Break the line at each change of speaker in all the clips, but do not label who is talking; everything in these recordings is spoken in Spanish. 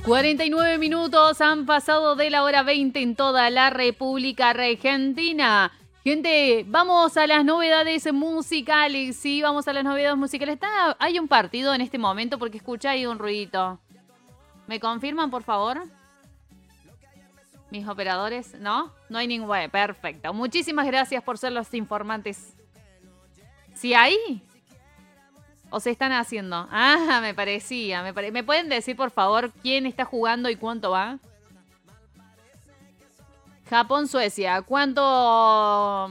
49 minutos han pasado de la hora 20 en toda la República Argentina. Gente, vamos a las novedades musicales. Sí, vamos a las novedades musicales. Hay un partido en este momento porque escucha ahí un ruidito. ¿Me confirman, por favor? Mis operadores, ¿no? No hay ningún... Bueno, perfecto. Muchísimas gracias por ser los informantes. ¿Sí hay? ¿O se están haciendo? Ah, me parecía. ¿Me pueden decir, por favor, quién está jugando y cuánto va? Japón-Suecia. ¿Cuánto?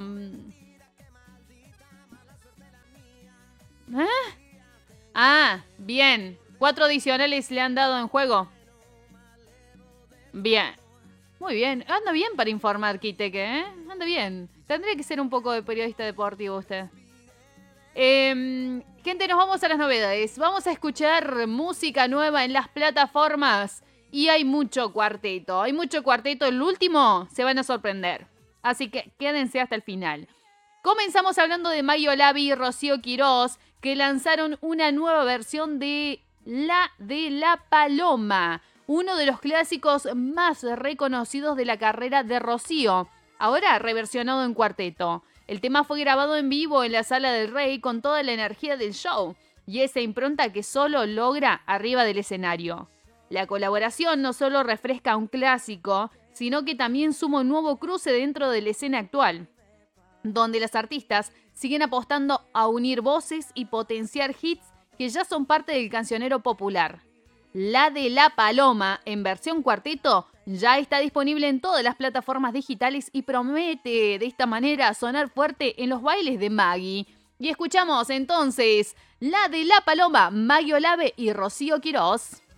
Bien. 4 adicionales le han dado en juego. Bien. Muy bien. Anda bien para informar, Kiteke, ¿eh? Anda bien. Tendría que ser un poco de periodista deportivo usted. Gente, nos vamos a las novedades. Vamos a escuchar música nueva en las plataformas. Y hay mucho cuarteto. Hay mucho cuarteto. El último se van a sorprender. Así que quédense hasta el final. Comenzamos hablando de Mayo Lavi y Rocío Quirós, que lanzaron una nueva versión de La Paloma, uno de los clásicos más reconocidos de la carrera de Rocío, ahora reversionado en cuarteto. El tema fue grabado en vivo en la Sala del Rey con toda la energía del show y esa impronta que solo logra arriba del escenario. La colaboración no solo refresca un clásico, sino que también suma un nuevo cruce dentro de la escena actual, donde las artistas siguen apostando a unir voces y potenciar hits que ya son parte del cancionero popular. La de La Paloma, en versión cuarteto, ya está disponible en todas las plataformas digitales y promete de esta manera sonar fuerte en los bailes de Maggie. Y escuchamos entonces La de La Paloma, Maggie Olave y Rocío Quirós.